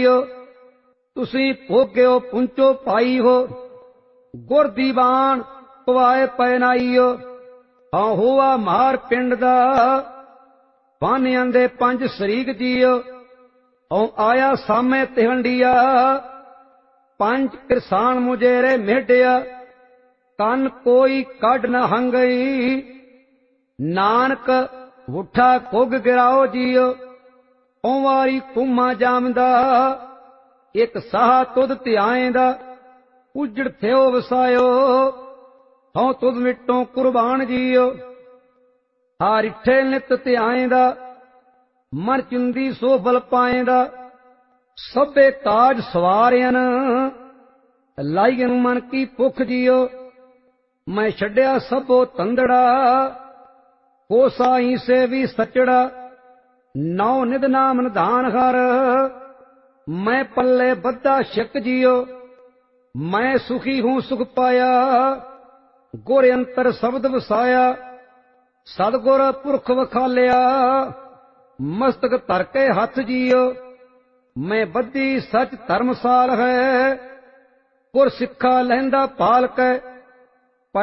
ਆਈਓ। ਤੁਸੀਂ ਭੋਗਿਓ ਪੁੰਚੋ ਪਾਈ ਹੋ, ਗੁਰ ਦੀਵਾਨ ਪਵਾਏ ਪੈਨਾਈਓ। ਹਾਂ ਹੋਆ ਮਾਰ ਪਿੰਡ ਦਾ, ਬਾਨਿਆਂ ਦੇ 5 ਸਰੀਕ ਜੀਓ। ਹਉ ਆਇਆ ਸਾਮੇ ਤਿਹੰਡੀਆ, 5 ਕਿਰਸਾਨ ਮੁਜੇਰੇ ਮੇਢਿਆ। ਕੰਨ ਕੋਈ ਕੱਢ ਨ ਹੰਗਈ, ਨਾਨਕ ਵੁੱਠਾ ਕੁੱਗ ਗਿਰਾਓ ਜੀਓ। ਹਉ ਵਾਰੀ ਕੁਮਾ ਜਾਮਦਾ, ਇੱਕ ਸਾਹ ਤੁਧ ਧਿਆਏਂਦਾ। ਉਜੜ ਥਿਓ ਵਸਾਇਓ, ਹਉ ਤੁਧ ਮਿੱਟੋਂ ਕੁਰਬਾਨ ਜੀਓ। ਹਾਰਿਠੇ ਨਿਤ ਧਿਆਏਂਦਾ, ਮਨ ਚੁੰਦੀ ਸੋ ਬਲ ਪਾਏਂਦਾ। ਸਭੇ ਕਾਜ ਸਵਾਰਿਆਨ, ਲਾਈਨ ਮਨ ਕੀ ਭੁੱਖ ਜੀਓ। ਮੈਂ ਛੱਡਿਆ ਸਭੋ ਤੰਦੜਾ, ਕੋਸਾਈ ਸੇ ਵੀ ਸਚੜਾ। ਨੌ ਨਿਧ ਨਾਮ ਨਿਧਾਨ ਹਰ, ਮੈਂ ਪੱਲੇ ਬੱਧਾ ਸ਼ਿਕ ਜੀਓ। ਮੈਂ ਸੁਖੀ ਹੂੰ ਸੁਖ ਪਾਇਆ, ਗੁਰ ਅੰਤਰ ਸ਼ਬਦ ਵਸਾਇਆ। ਸਤਿਗੁਰ ਪੁਰਖ ਵਖਾਲਿਆ, ਮਸਤਕ ਧਰ ਕੇ ਹੱਥ ਜੀਓ। ਮੈਂ ਬੱਧੀ ਸਚ ਧਰਮਸਾਲ ਹੈ, ਗੁਰ ਸਿੱਖਾ ਲਹਿੰਦਾ ਪਾਲ ਕੈ।